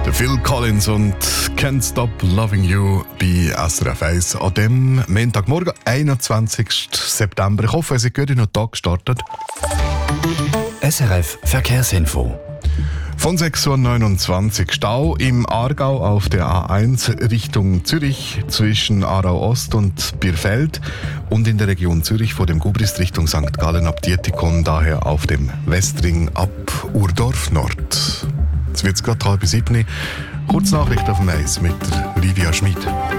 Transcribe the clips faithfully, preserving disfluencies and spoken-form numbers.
Phil Collins und Can't Stop Loving You bei S R F eins an dem Montagmorgen, einundzwanzigsten September. Ich hoffe, es ist gut in den Tag gestartet. S R F Verkehrsinfo. Von sechs Uhr neunundzwanzig Stau im Aargau auf der A eins Richtung Zürich zwischen Aarau Ost und Birfeld und in der Region Zürich vor dem Gubrist Richtung Sankt Gallen ab Dietikon, daher auf dem Westring ab Urdorf Nord. Jetzt wird es gerade halb sieben. Kurz Nachricht auf dem Eis mit Livia Schmid.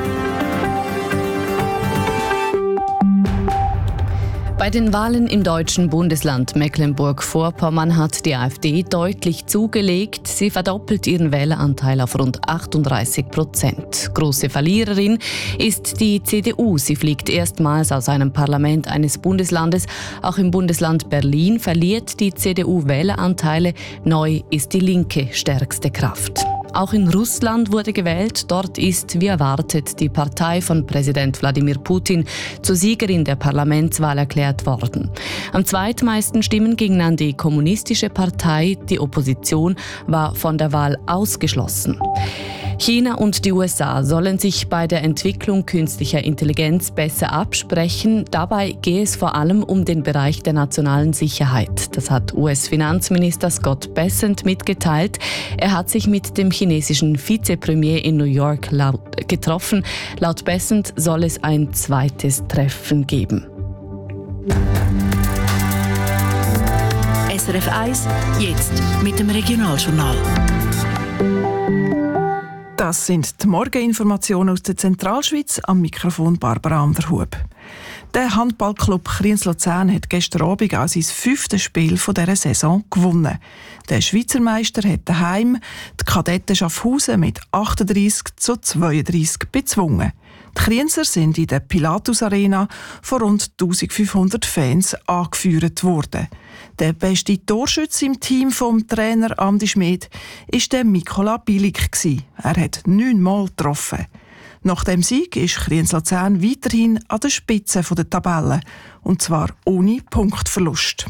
Bei den Wahlen im deutschen Bundesland Mecklenburg-Vorpommern hat die AfD deutlich zugelegt. Sie verdoppelt ihren Wähleranteil auf rund achtunddreißig Prozent. Große Verliererin ist die C D U. Sie fliegt erstmals aus einem Parlament eines Bundeslandes. Auch im Bundesland Berlin verliert die C D U Wähleranteile. Neu ist die Linke stärkste Kraft. Auch in Russland wurde gewählt. Dort ist, wie erwartet, die Partei von Präsident Wladimir Putin zur Siegerin der Parlamentswahl erklärt worden. Am zweitmeisten Stimmen gingen an die Kommunistische Partei. Die Opposition war von der Wahl ausgeschlossen. China und die U S A sollen sich bei der Entwicklung künstlicher Intelligenz besser absprechen. Dabei gehe es vor allem um den Bereich der nationalen Sicherheit. Das hat U S-Finanzminister Scott Bessent mitgeteilt. Er hat sich mit dem chinesischen Vizepremier in New York getroffen. Laut Bessent soll es ein zweites Treffen geben. S R F eins, jetzt mit dem Regionaljournal. Das sind die Morgeninformationen aus der Zentralschweiz. Am Mikrofon Barbara Anderhub. Der Handballclub Kriens-Luzern hat gestern Abend auch sein fünftes Spiel dieser Saison gewonnen. Der Schweizer Meister hat daheim die Kadetten Schaffhausen mit achtunddreissig zu zweiunddreissig bezwungen. Die Krienser sind in der Pilatus Arena von rund eintausendfünfhundert Fans angeführt worden. Der beste Torschütze im Team vom Trainer Andi Schmid war der Mikola Bilic. Er hat neunmal getroffen. Nach dem Sieg ist Kriens-Luzern weiterhin an der Spitze der Tabelle, und zwar ohne Punktverlust.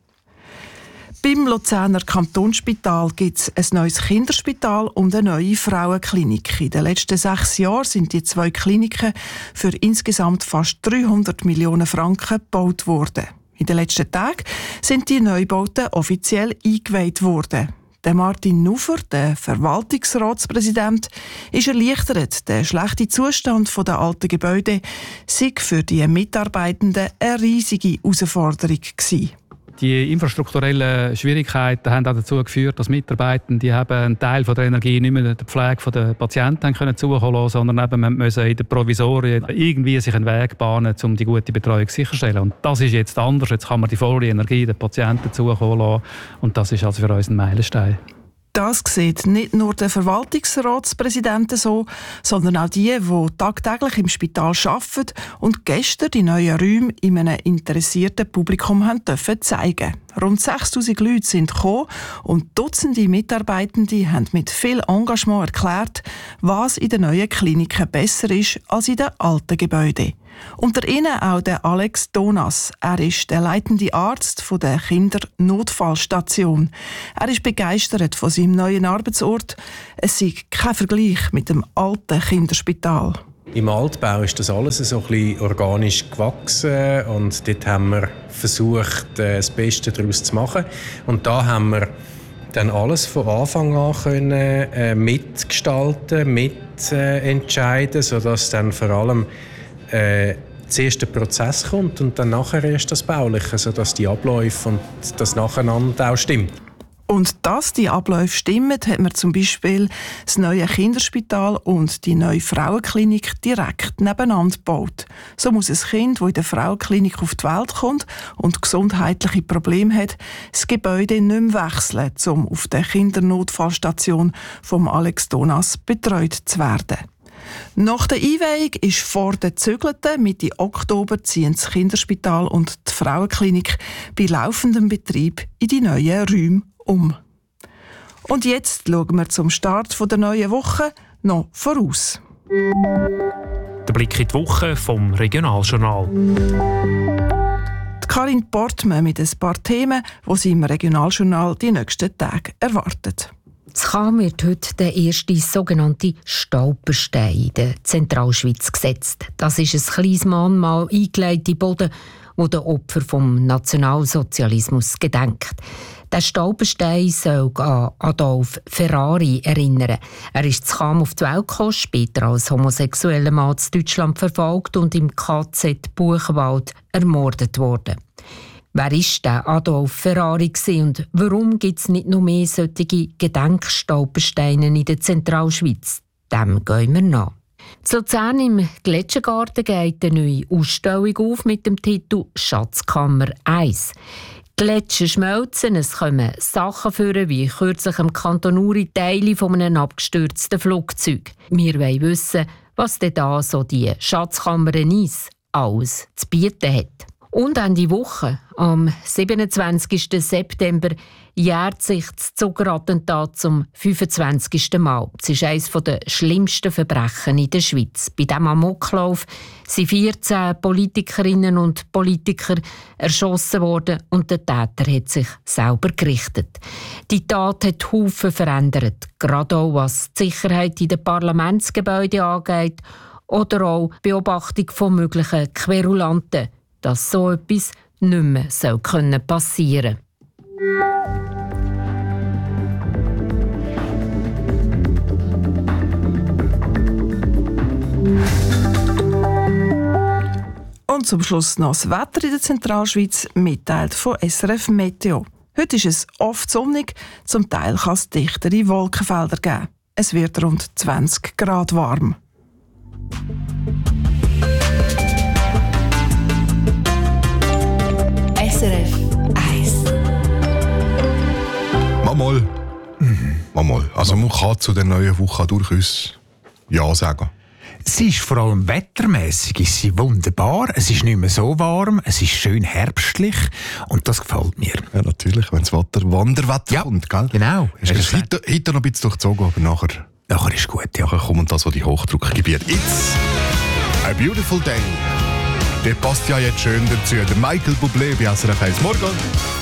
Beim Luzerner Kantonsspital gibt es ein neues Kinderspital und eine neue Frauenklinik. In den letzten sechs Jahren sind die zwei Kliniken für insgesamt fast dreihundert Millionen Franken gebaut worden. In den letzten Tagen sind die Neubauten offiziell eingeweiht worden. Der Martin Nufer, der Verwaltungsratspräsident, ist erleichtert. Der schlechte Zustand der alten Gebäude sei für die Mitarbeitenden eine riesige Herausforderung gewesen. Die infrastrukturellen Schwierigkeiten haben auch dazu geführt, dass Mitarbeitende die haben einen Teil der Energie nicht mehr der Pflege der Patienten können zukommen lassen, sondern eben müssen in den Provisorien irgendwie sich einen Weg bahnen, um die gute Betreuung sicherzustellen. Und das ist jetzt anders. Jetzt kann man die volle Energie den Patienten zukommen lassen. Und das ist also für uns ein Meilenstein. Das sieht nicht nur der Verwaltungsratspräsident so, sondern auch die, die tagtäglich im Spital arbeiten und gestern die neuen Räume in einem interessierten Publikum haben dürfen zeigen. Rund sechstausend Leute sind gekommen und Dutzende Mitarbeitende haben mit viel Engagement erklärt, was in den neuen Kliniken besser ist als in den alten Gebäuden. Unter ihnen auch der Alex Donas. Er ist der leitende Arzt der Kindernotfallstation. Er ist begeistert von seinem neuen Arbeitsort. Es sei kein Vergleich mit dem alten Kinderspital. Im Altbau ist das alles so ein bisschen organisch gewachsen und dort haben wir versucht, das Beste daraus zu machen. Und da haben wir dann alles von Anfang an können, äh, mitgestalten, mitentscheiden, sodass dann vor allem äh, zuerst der Prozess kommt und dann nachher erst das Bauliche, sodass die Abläufe und das Nacheinander auch stimmt. Und dass die Abläufe stimmen, hat man zum Beispiel das neue Kinderspital und die neue Frauenklinik direkt nebeneinander gebaut. So muss ein Kind, das in der Frauenklinik auf die Welt kommt und gesundheitliche Probleme hat, das Gebäude nicht mehr wechseln, um auf der Kindernotfallstation von Alex Donas betreut zu werden. Nach der Einweihung ist vor den Zügelten Mitte Oktober ziehen das Kinderspital und die Frauenklinik bei laufendem Betrieb in die neuen Räume um. Und jetzt schauen wir zum Start der neuen Woche noch voraus. Der Blick in die Woche vom Regionaljournal. Die Karin Portmann mit ein paar Themen, die sie im Regionaljournal die nächsten Tage erwartet. In Cham wird heute der erste sogenannte Stolperstein in der Zentralschweiz gesetzt. Das ist ein kleines Mahnmal eingelegte Boden, wo den Opfer vom Nationalsozialismus gedenkt. Der Stolperstein soll an Adolf Ferrari erinnern. Er ist in Cham auf die Welt gekommen, später als homosexueller Mann in Deutschland verfolgt und im K Z Buchenwald ermordet worden. Wer war der Adolf Ferrari und warum gibt es nicht noch mehr solche Gedenkstolpersteine in der Zentralschweiz? Dem gehen wir nach. In Luzern im Gletschergarten geht eine neue Ausstellung auf mit dem Titel «Schatzkammer eins». Gletscher schmelzen, es kommen Sachen vor, wie kürzlich im Kanton Uri Teile von einem abgestürzten Flugzeug. Wir wollen wissen, was denn da so die Schatzkammer Eis alles zu bieten hat. Und Ende Woche, am siebenundzwanzigsten September, jährt sich das Zuckerattentat zum fünfundzwanzigsten Mal. Es ist eines der schlimmsten Verbrechen in der Schweiz. Bei diesem Amoklauf sind vierzehn Politikerinnen und Politiker erschossen worden und der Täter hat sich selber gerichtet. Die Tat hat Haufen verändert, gerade auch was die Sicherheit in den Parlamentsgebäuden angeht oder auch die Beobachtung von möglichen Querulanten, dass so etwas nicht mehr passieren soll. Und zum Schluss noch das Wetter in der Zentralschweiz, mitteilt von S R F Meteo. Heute ist es oft sonnig, zum Teil kann es dichtere Wolkenfelder geben. Es wird rund zwanzig Grad warm. S R F eins. Mal, mhm. mal. Also man kann zu der neuen Woche durchaus Ja sagen. Sie ist vor allem wettermässig ist sie wunderbar. Es ist nicht mehr so warm, es ist schön herbstlich und das gefällt mir. Ja, natürlich, wenn das Wetter Wanderwetter ja, kommt, gell? Genau. Es ist heute, heute noch ein bisschen durchzogen, aber nachher, nachher ist gut, ja. Nachher kommen da so die Hochdruckgebiete. It's a beautiful day. Der passt ja jetzt schön dazu. Der Michael Bublé bei S R F eins. Morgen.